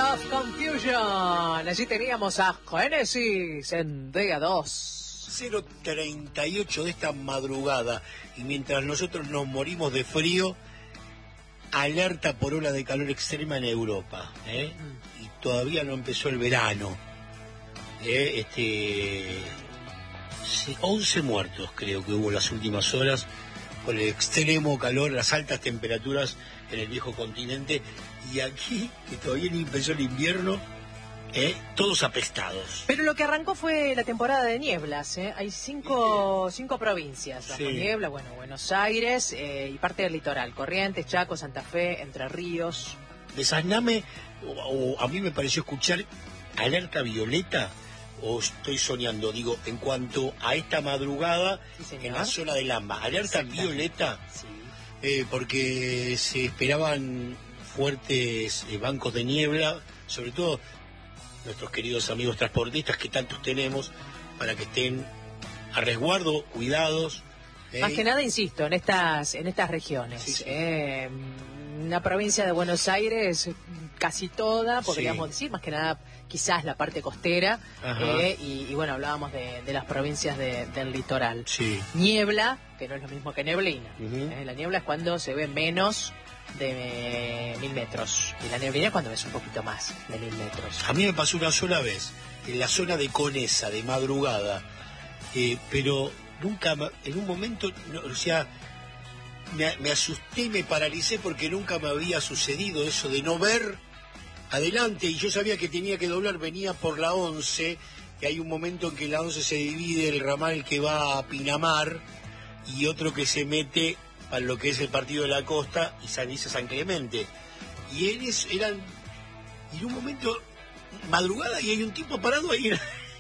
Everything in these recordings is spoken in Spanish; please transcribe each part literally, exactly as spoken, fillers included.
of Confusion. Allí teníamos a Genesis en día dos. cero treinta y ocho de esta madrugada. Y mientras nosotros nos morimos de frío, alerta por ola de calor extrema en Europa. ¿eh? Mm. Y todavía no empezó el verano. ¿eh? Este, once muertos creo que hubo en las últimas horas por el extremo calor, las altas temperaturas en el viejo continente. Y aquí, que todavía ni empezó el invierno, ¿eh? todos apestados. Pero lo que arrancó fue la temporada de nieblas, ¿eh? Hay cinco, cinco provincias bajo sí. niebla, bueno, Buenos Aires eh, y parte del litoral, Corrientes, Chaco, Santa Fe, Entre Ríos. Desasname, o, o a mí me pareció escuchar alerta violeta, o estoy soñando, digo, en cuanto a esta madrugada sí, en la zona de Lamba, alerta violeta, sí. eh, porque se esperaban fuertes eh, bancos de niebla, sobre todo nuestros queridos amigos transportistas que tantos tenemos, para que estén a resguardo, cuidados. Eh. Más que nada, insisto, en estas en estas regiones. Sí, sí. Eh, la provincia de Buenos Aires, casi toda, podríamos sí. decir, más que nada quizás la parte costera, eh, y, y bueno, hablábamos de, de las provincias de, del litoral. Sí. Niebla, que no es lo mismo que neblina. Uh-huh. eh, la niebla es cuando se ve menos de mil metros, y la neblina cuando ves un poquito más de mil metros. A mí me pasó una sola vez en la zona de Conesa de madrugada, eh, pero nunca en un momento, no, o sea, me, me asusté y me paralicé porque nunca me había sucedido eso de no ver adelante, y yo sabía que tenía que doblar, venía por la once, y hay un momento en que la once se divide, el ramal que va a Pinamar y otro que se mete para lo que es el partido de la costa y San Luis San Clemente. Y ellos eran, y en un momento, madrugada, y hay un tipo parado ahí.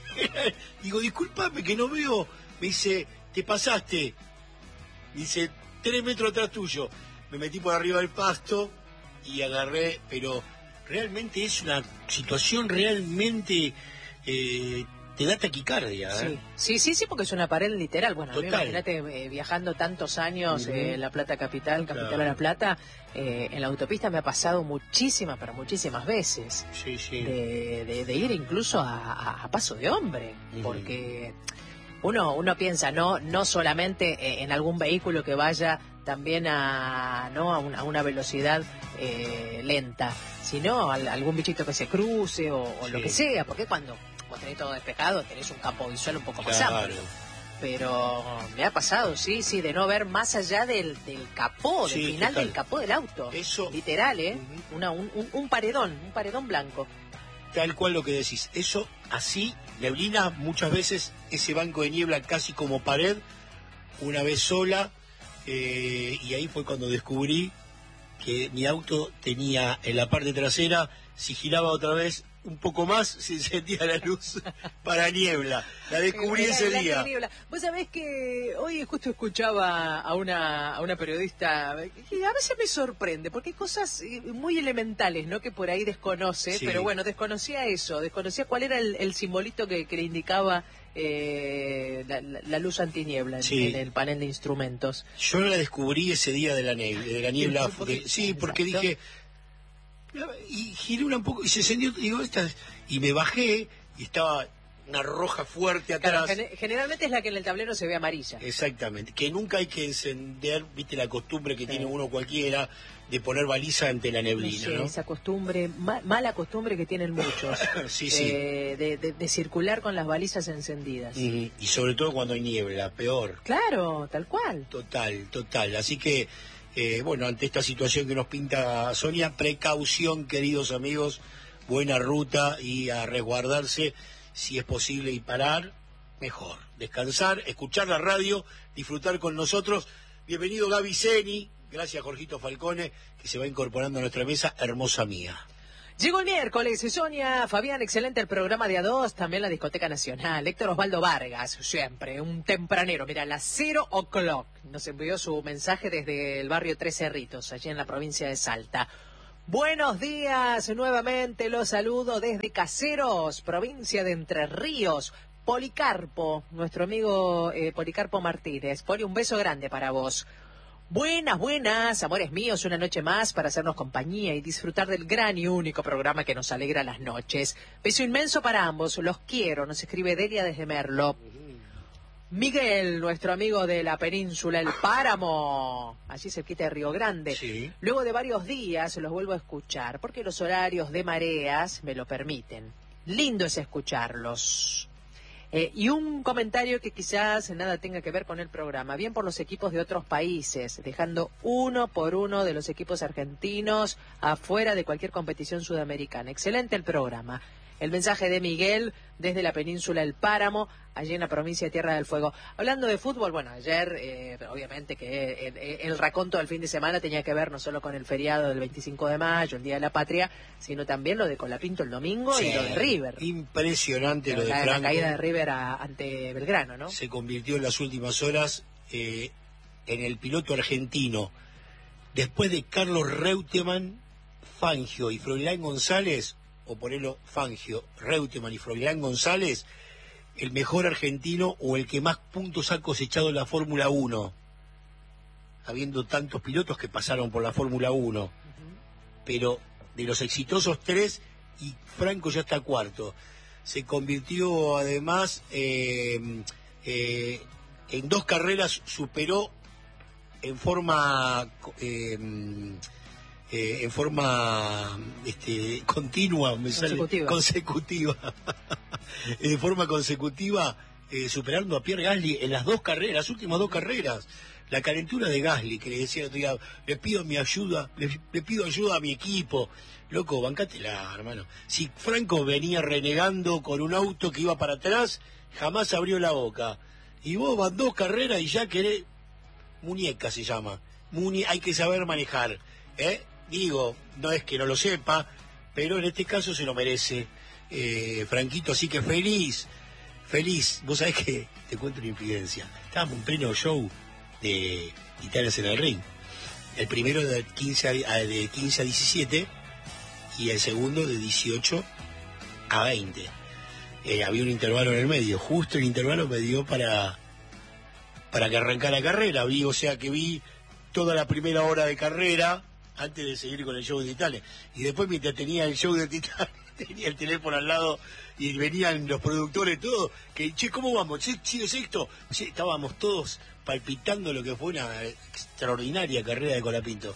Digo, discúlpame que no veo. Me dice, te pasaste. Me dice, tres metros atrás tuyo. Me metí por arriba del pasto y agarré, pero realmente es una situación realmente... Eh, te da taquicardia, ¿eh? Sí, sí, sí, sí, porque es una pared literal. Bueno, imagínate eh, viajando tantos años, uh-huh. eh, La Plata capital, capital claro. de La Plata, eh, en la autopista me ha pasado muchísimas, pero muchísimas veces. Sí, sí. De, de, de ir incluso a, a, a paso de hombre, uh-huh. porque uno uno piensa, no no solamente en algún vehículo que vaya también a no a, un, a una velocidad eh, lenta, sino a, a algún bichito que se cruce o, o sí. lo que sea, porque cuando vos tenés todo despejado, tenés un campo visual un poco más claro. amplio. Pero me ha pasado, sí, sí, de no ver más allá del, del capó, sí, del final total. del capó del auto. Eso, literal, ¿eh? Uh-huh. Una, un, un, un paredón, un paredón blanco. Tal cual lo que decís. Eso, así, neblina, muchas veces, ese banco de niebla casi como pared, una vez sola, eh, y ahí fue cuando descubrí que mi auto tenía en la parte trasera, si giraba otra vez un poco más, se encendía la luz para niebla. La descubrí era, ese era día. Niebla. Vos sabés que hoy justo escuchaba a una, a una periodista que a veces me sorprende, porque hay cosas muy elementales, ¿no?, que por ahí desconoce, sí. pero bueno, desconocía eso, desconocía cuál era el, el simbolito que, que le indicaba eh, la, la, la luz antiniebla sí. en, en el panel de instrumentos. Yo la descubrí ese día de la niebla. De la niebla de, sí, porque Exacto. dije... y giré un poco y se encendió, digo, esta, y me bajé y estaba una roja fuerte atrás. Claro, gen- generalmente es la que en el tablero se ve amarilla. Exactamente, que nunca hay que encender, viste la costumbre que sí. tiene uno cualquiera de poner baliza ante la neblina, no sé, ¿no? Esa costumbre, ma- mala costumbre que tienen muchos, sí, sí. Eh, de, de, de circular con las balizas encendidas. Uh-huh. Y sobre todo cuando hay niebla, peor. Claro, tal cual. Total, total, así que... Eh, bueno, ante esta situación que nos pinta Sonia, precaución, queridos amigos, buena ruta y a resguardarse, si es posible, y parar, mejor. Descansar, escuchar la radio, disfrutar con nosotros. Bienvenido Gaby Zeni, gracias Jorgito Falcone, que se va incorporando a nuestra mesa, hermosa mía. Llegó el miércoles, Sonia, Fabián, excelente el programa de A dos, también la Discoteca Nacional. Héctor Osvaldo Vargas, siempre, un tempranero, mira, a las cero o'clock. Nos envió su mensaje desde el barrio Tres Cerritos, allí en la provincia de Salta. Buenos días, nuevamente los saludo desde Caseros, provincia de Entre Ríos. Policarpo, nuestro amigo eh, Policarpo Martínez. Poli, un beso grande para vos. Buenas, buenas, amores míos, una noche más para hacernos compañía y disfrutar del gran y único programa que nos alegra las noches. Beso inmenso para ambos, los quiero, nos escribe Delia desde Merlo. Miguel, nuestro amigo de la península, el Páramo, allí cerquita de Río Grande. Sí. Luego de varios días los vuelvo a escuchar, porque los horarios de mareas me lo permiten. Lindo es escucharlos. Eh, y un comentario que quizás nada tenga que ver con el programa, bien por los equipos de otros países, dejando uno por uno de los equipos argentinos afuera de cualquier competición sudamericana. Excelente el programa. El mensaje de Miguel desde la península El Páramo, allí en la provincia de Tierra del Fuego. Hablando de fútbol, bueno, ayer, eh, obviamente que el, el raconto del fin de semana tenía que ver no solo con el feriado del veinticinco de mayo, el Día de la Patria, sino también lo de Colapinto el domingo sí, y lo de River. Impresionante lo de la, Franco. La caída de River a, ante Belgrano, ¿no? Se convirtió en las últimas horas eh, en el piloto argentino. Después de Carlos Reutemann, Fangio y Froilán González, o ponerlo Fangio, Reutemann y Froilán González, el mejor argentino o el que más puntos ha cosechado en la Fórmula uno, habiendo tantos pilotos que pasaron por la Fórmula uno. Uh-huh. Pero de los exitosos tres, y Franco ya está cuarto. Se convirtió además eh, eh, en dos carreras, superó en forma... Eh, Eh, en forma este, continua, me consecutiva, sale, consecutiva, de forma consecutiva, eh, superando a Pierre Gasly en las dos carreras, las últimas dos carreras. La calentura de Gasly, que le decía el otro día, le pido mi ayuda, le, le pido ayuda a mi equipo. Loco, bancátela, hermano. Si Franco venía renegando con un auto que iba para atrás, jamás abrió la boca. Y vos vas dos carreras y ya querés... Muñeca se llama. Muñe... Hay que saber manejar, ¿eh? Digo, no es que no lo sepa, pero en este caso se lo merece eh, Franquito, así que feliz, feliz. Vos sabés que, te cuento una infidencia, estábamos en pleno show de Titanes en el Ring, el primero de quince a, de quince a diecisiete y el segundo de dieciocho a veinte. Eh, había un intervalo en el medio, justo el intervalo me dio para, para que arrancara la carrera, vi, o sea que vi toda la primera hora de carrera, antes de seguir con el show de Titanes. Y después, mientras tenía el show de Titanes, tenía el teléfono al lado y venían los productores, todo, que, che, ¿cómo vamos? Che, ¿sigue sexto? Che, estábamos todos palpitando lo que fue una extraordinaria carrera de Colapinto.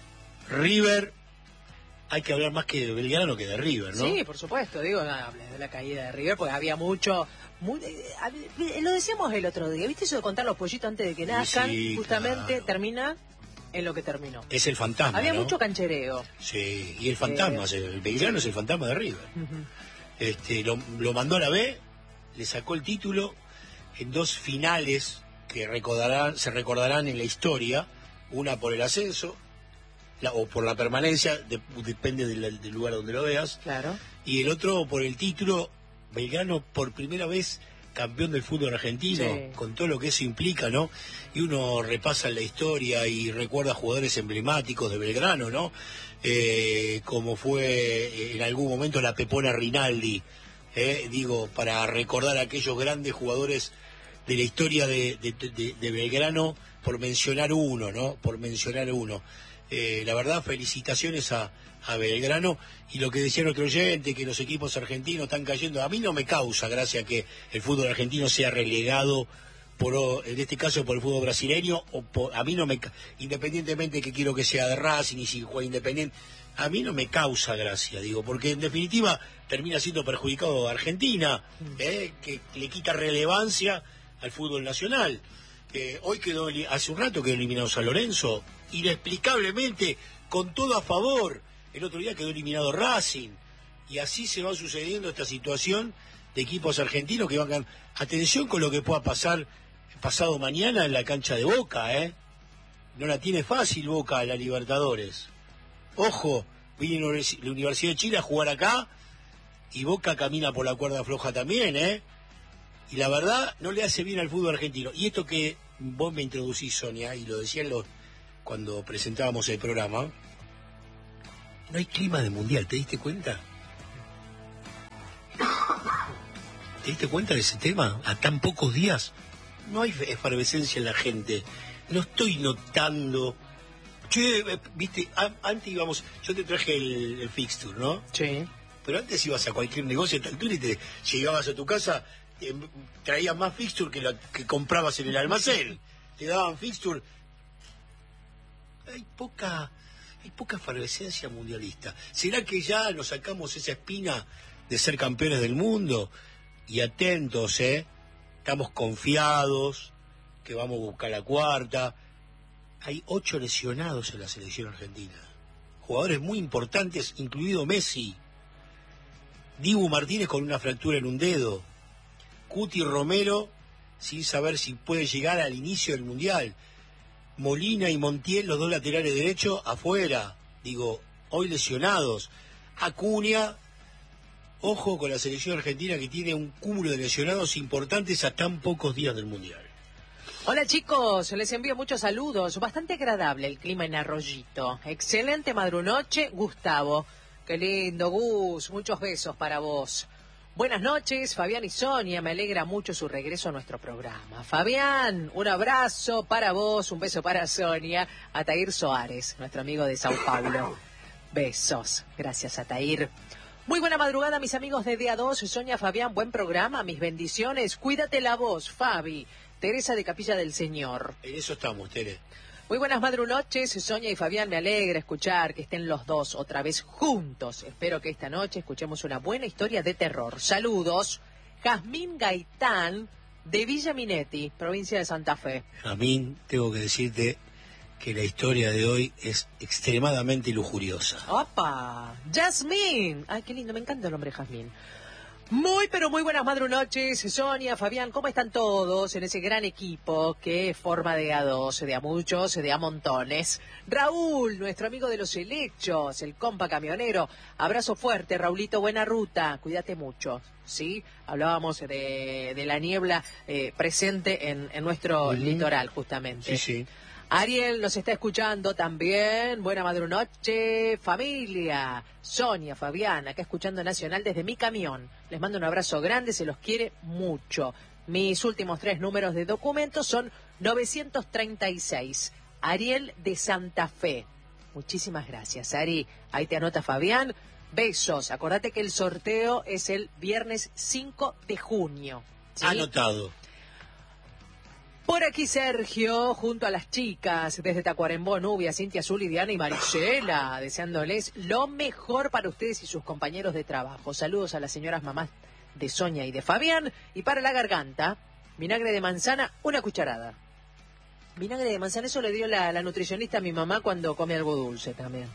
River, hay que hablar más que de Belgrano que de River, ¿no? Sí, por supuesto, digo, no hables de la caída de River, porque había mucho... Muy, eh, lo decíamos el otro día, ¿viste eso de contar los pollitos antes de que nazcan? Sí, justamente claro. Termina... en lo que terminó. Es el fantasma, había ¿no? Mucho canchereo. Sí, y el fantasma, eh, el Belgrano sí. Es el fantasma de River. Uh-huh. Este, lo, lo mandó a la B, le sacó el título en dos finales que recordarán, se recordarán en la historia, una por el ascenso, la, o por la permanencia, de, depende de la, del lugar donde lo veas, claro. Y el otro por el título. Belgrano por primera vez campeón del fútbol argentino, sí. Con todo lo que eso implica, ¿no? Y uno repasa la historia y recuerda jugadores emblemáticos de Belgrano, ¿no? Eh, como fue en algún momento la Pepona Rinaldi, eh, digo, para recordar a aquellos grandes jugadores de la historia de, de, de, de Belgrano, por mencionar uno, ¿no? Por mencionar uno. Eh, la verdad, felicitaciones a, a Belgrano, y lo que decía nuestro oyente, que los equipos argentinos están cayendo. A mí no me causa gracia que el fútbol argentino sea relegado, por, en este caso por el fútbol brasileño, o por, a mí no me, independientemente que quiero que sea de Racing y si juega Independiente, a mí no me causa gracia, digo, porque en definitiva termina siendo perjudicado a Argentina, eh, que le quita relevancia al fútbol nacional. Eh, hoy quedó, hace un rato quedó eliminado San Lorenzo, inexplicablemente, con todo a favor. El otro día quedó eliminado Racing, y así se va sucediendo esta situación de equipos argentinos que van a... Atención con lo que pueda pasar pasado mañana en la cancha de Boca, ¿eh? No la tiene fácil Boca a la Libertadores. Ojo, viene la Universidad de Chile a jugar acá, y Boca camina por la cuerda floja también, ¿eh? Y la verdad, no le hace bien al fútbol argentino. Y esto que vos me introducís, Sonia, y lo decían los, cuando presentábamos el programa, no hay clima de mundial, ¿te diste cuenta? ¿Te diste cuenta de ese tema? A tan pocos días no hay efervescencia en la gente. no estoy notando. Che, viste, antes íbamos, yo te traje el, el fixture, ¿no? Sí. Pero antes ibas a cualquier negocio a tal altura y te llegabas a tu casa, eh, traías más fixture que la que comprabas en el almacén. Te daban fixture. Hay poca, hay poca efervescencia mundialista. ¿Será que ya nos sacamos esa espina de ser campeones del mundo? Y atentos, ¿eh? Estamos confiados que vamos a buscar la cuarta. Hay ocho lesionados en la selección argentina. Jugadores muy importantes, incluido Messi. Dibu Martínez con una fractura en un dedo. Cuti Romero sin saber si puede llegar al inicio del Mundial. Molina y Montiel, los dos laterales derechos, afuera. Digo, hoy lesionados. Acuña, ojo con la selección argentina que tiene un cúmulo de lesionados importantes a tan pocos días del Mundial. Hola chicos, les envío muchos saludos. Bastante agradable el clima en Arroyito. Excelente madrunoche, Gustavo. Qué lindo, Gus. Muchos besos para vos. Buenas noches, Fabián y Sonia. Me alegra mucho su regreso a nuestro programa. Fabián, un abrazo para vos, un beso para Sonia. Atair Soares, nuestro amigo de Sao Paulo. Besos. Gracias, Atair. Muy buena madrugada, mis amigos de Día dos. Sonia, Fabián, buen programa. Mis bendiciones. Cuídate la voz, Fabi. Teresa de Capilla del Señor. En eso estamos, Tere. Muy buenas madrunoches, Sonia y Fabián, me alegra escuchar que estén los dos otra vez juntos. Espero que esta noche escuchemos una buena historia de terror. Saludos, Jazmín Gaitán, de Villa Minetti, provincia de Santa Fe. Jazmín, tengo que decirte que la historia de hoy es extremadamente lujuriosa. ¡Opa! ¡Jazmín! Ay, qué lindo, me encanta el nombre Jazmín. Muy, pero muy buenas madrunoches, Sonia, Fabián, ¿cómo están todos en ese gran equipo que forma de a dos, de a muchos, de a montones? Raúl, nuestro amigo de los helechos, el compa camionero, abrazo fuerte, Raulito, buena ruta, cuídate mucho, ¿sí? Hablábamos de, de la niebla eh, presente en, en nuestro uh-huh. litoral, justamente. Sí, sí. Ariel nos está escuchando también. Buena madrunoche, familia. Sonia, Fabián, acá escuchando Nacional desde mi camión. Les mando un abrazo grande, se los quiere mucho. Mis últimos tres números de documentos son novecientos treinta y seis. Ariel de Santa Fe. Muchísimas gracias, Ari. Ahí te anota Fabián. Besos. Acordate que el sorteo es el viernes cinco de junio. ¿Sí? Anotado. Por aquí Sergio, junto a las chicas, desde Tacuarembó, Nubia, Cintia Azul, Diana y Marisela, deseándoles lo mejor para ustedes y sus compañeros de trabajo. Saludos a las señoras mamás de Sonia y de Fabián. Y para la garganta, vinagre de manzana, una cucharada. Vinagre de manzana, eso le dio la, la nutricionista a mi mamá cuando come algo dulce también.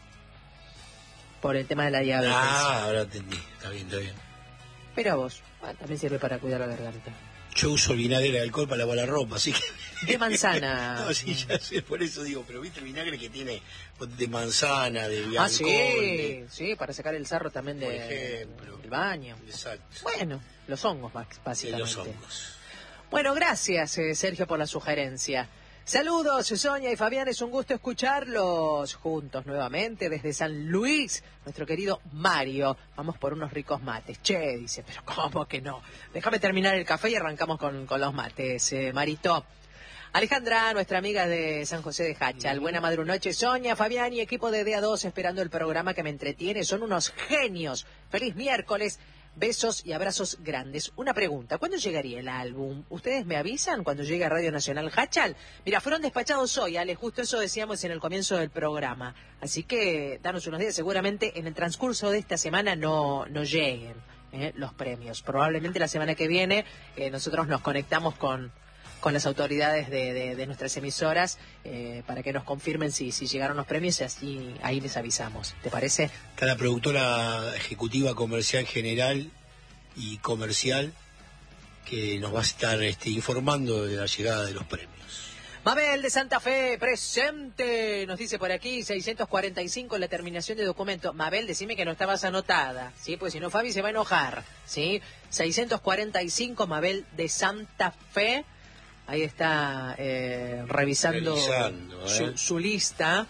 Por el tema de la diabetes. Ah, ahora entendí. Está bien, está bien. Pero a vos, bueno, también sirve para cuidar la garganta. Yo uso el vinagre de alcohol para lavar la ropa, así que... De manzana. No, sí, ya sé, por eso digo, pero viste el vinagre que tiene de manzana, de alcohol... Ah, sí, de... sí, para sacar el sarro también de, por ejemplo, del baño. Exacto. Bueno, los hongos, básicamente. De los hongos. Bueno, gracias, eh, Sergio, por la sugerencia. Saludos, Sonia y Fabián, es un gusto escucharlos juntos nuevamente desde San Luis, nuestro querido Mario. Vamos por unos ricos mates. Che, dice, pero ¿cómo que no? Déjame terminar el café y arrancamos con, con los mates, eh, Marito. Alejandra, nuestra amiga de San José de Hachal. Buena madrunoche, Sonia, Fabián y equipo de D A dos esperando el programa que me entretiene. Son unos genios. Feliz miércoles. Besos y abrazos grandes. Una pregunta, ¿cuándo llegaría el álbum? ¿Ustedes me avisan cuando llegue a Radio Nacional Hachal? Mira, fueron despachados hoy, Ale, justo eso decíamos en el comienzo del programa. Así que danos unos días, seguramente en el transcurso de esta semana no, no lleguen eh, los premios. Probablemente la semana que viene eh, nosotros nos conectamos con, con las autoridades de, de, de nuestras emisoras eh, para que nos confirmen si, si llegaron los premios y así ahí les avisamos. ¿Te parece? Está la productora ejecutiva comercial general y comercial que nos va a estar este, informando de la llegada de los premios. Mabel de Santa Fe, presente, nos dice por aquí, seiscientos cuarenta y cinco la terminación de documento. Mabel, decime que no estabas anotada, ¿sí? Pues si no, Fabi se va a enojar, ¿sí? seiscientos cuarenta y cinco, Mabel de Santa Fe. Ahí está eh, revisando, revisando ¿eh? su, su lista.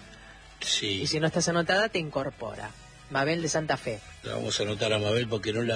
Sí. Y si no estás anotada, te incorpora. Mabel de Santa Fe. La vamos a anotar a Mabel porque no la